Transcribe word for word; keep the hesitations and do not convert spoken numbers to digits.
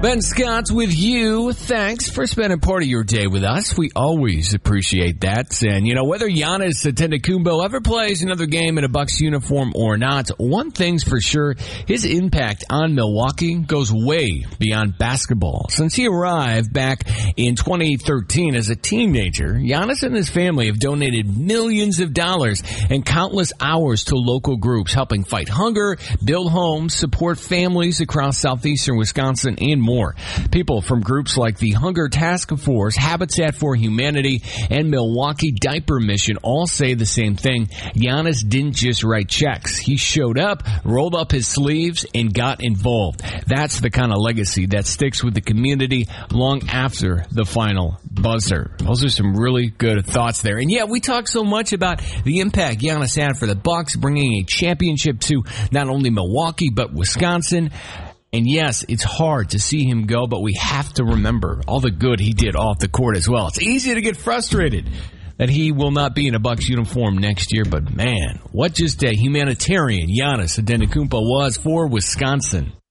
Ben Scott's with you. Thanks for spending part of your day with us. We always appreciate that. And, you know, whether Giannis Antetokounmpo ever plays another game in a Bucks uniform or not, one thing's for sure, his impact on Milwaukee goes way beyond basketball. Since he arrived back in twenty thirteen as a teenager, Giannis and his family have donated millions of dollars and countless hours to local groups, helping fight hunger, build homes, support families across southeastern Wisconsin, and more. More. People from groups like the Hunger Task Force, Habitat for Humanity, and Milwaukee Diaper Mission all say the same thing. Giannis didn't just write checks. He showed up, rolled up his sleeves, and got involved. That's the kind of legacy that sticks with the community long after the final buzzer. Those are some really good thoughts there. And yeah, we talk so much about the impact Giannis had for the Bucks, bringing a championship to not only Milwaukee, but Wisconsin. And yes, it's hard to see him go, but we have to remember all the good he did off the court as well. It's easy to get frustrated that he will not be in a Bucks uniform next year, but man, what just a humanitarian Giannis Antetokounmpo was for Wisconsin.